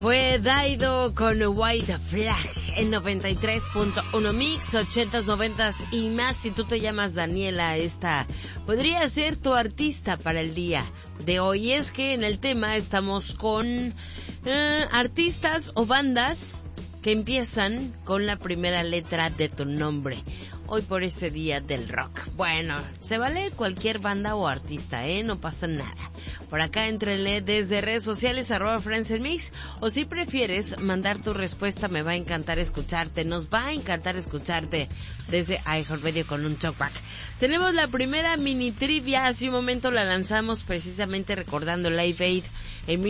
Fue Daido con White Flag en 93.1 Mix, 80s, 90s y más. Si tú te llamas Daniela, esta podría ser tu artista para el día de hoy. Es que en el tema estamos con artistas o bandas que empiezan con la primera letra de tu nombre. Hoy por este día del rock. Bueno, se vale cualquier banda o artista, no pasa nada. Por acá entrenle desde redes sociales @FriendsMix, o si prefieres mandar tu respuesta, me va a encantar escucharte, nos va a encantar escucharte desde iHeartRadio con un talkback. Tenemos la primera mini trivia, hace un momento la lanzamos precisamente recordando Live Aid en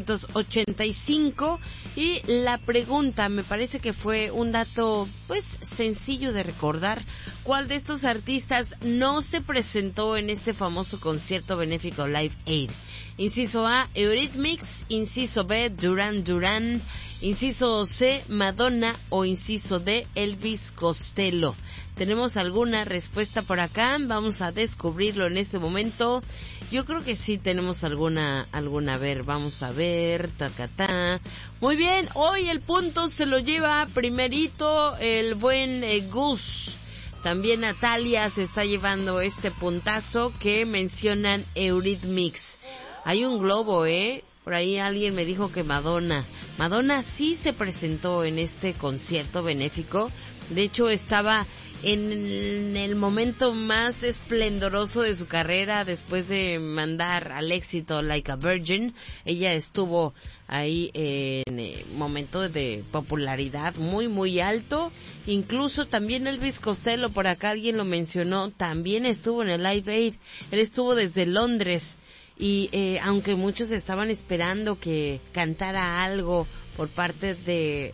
1985 y la pregunta me parece que fue un dato pues sencillo de recordar. ¿Cuál de estos artistas no se presentó en este famoso concierto benéfico Live Aid? Inciso A, Eurythmics. Inciso B, Duran Duran. Inciso C, Madonna. O inciso D, Elvis Costello. ¿Tenemos alguna respuesta por acá? Vamos a descubrirlo en este momento. Yo creo que sí tenemos alguna. A ver, vamos a ver. Tacatá. Muy bien, hoy el punto se lo lleva primerito el buen Gus. También Natalia se está llevando este puntazo que mencionan Eurythmics. Hay un globo, Por ahí alguien me dijo que Madonna sí se presentó en este concierto benéfico. De hecho, estaba en el momento más esplendoroso de su carrera después de mandar al éxito Like a Virgin. Ella estuvo ahí en momento de popularidad muy muy alto. Incluso también Elvis Costello, por acá alguien lo mencionó, también estuvo en el Live Aid. Él estuvo desde Londres. Y aunque muchos estaban esperando que cantara algo por parte de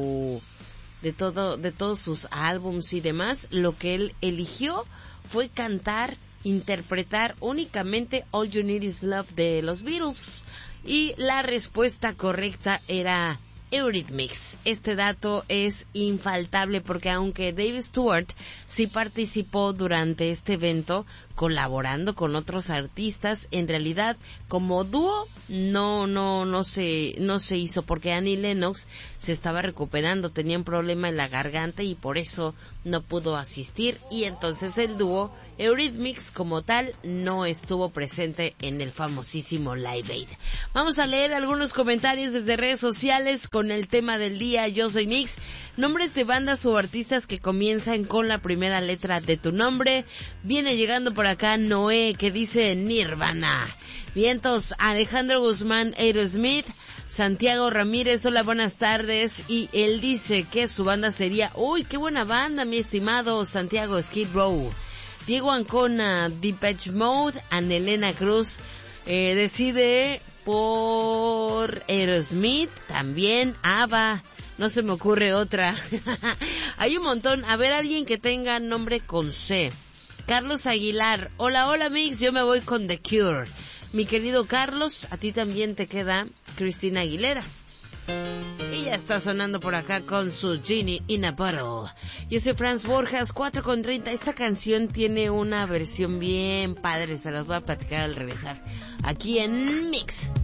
todos sus álbums y demás, lo que él eligió fue interpretar únicamente All You Need Is Love de los Beatles. Y la respuesta correcta era Eurythmics. Este dato es infaltable porque aunque Dave Stewart sí participó durante este evento colaborando con otros artistas, en realidad como dúo no se hizo porque Annie Lennox se estaba recuperando, tenía un problema en la garganta y por eso no pudo asistir, y entonces el dúo Eurythmics como tal no estuvo presente en el famosísimo Live Aid. Vamos a leer algunos comentarios desde redes sociales con el tema del día. Yo soy Mix. Nombres de bandas o artistas que comienzan con la primera letra de tu nombre. Viene llegando por acá Noé, que dice Nirvana. Vientos, Alejandro Guzmán, Aerosmith. Santiago Ramírez, hola, buenas tardes. Y él dice que su banda sería... ¡Uy, qué buena banda, mi estimado Santiago! Skid Row. Diego Ancona, Depeche Mode. Anelena Cruz decide por Aerosmith. También ABBA. No se me ocurre otra. Hay un montón. A ver, alguien que tenga nombre con C. Carlos Aguilar, hola Mix, yo me voy con The Cure. Mi querido Carlos, a ti también te queda Cristina Aguilera. Y ya está sonando por acá con su Genie in a Bottle. Yo soy Franz Borjas, 4:30. Esta canción tiene una versión bien padre, se las voy a platicar al regresar. Aquí en Mix.